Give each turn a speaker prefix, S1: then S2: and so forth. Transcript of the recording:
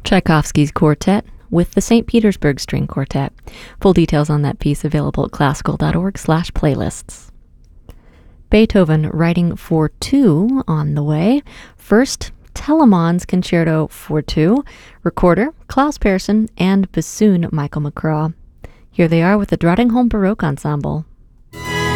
S1: Tchaikovsky's Quartet with the St. Petersburg String Quartet. Full details on that piece available at classical.org/playlists. Beethoven writing for two on the way. First, Telemann's Concerto for Two, recorder Klaus Persson, and bassoon Michael McCraw. Here they are with the Drottningholm Baroque Ensemble.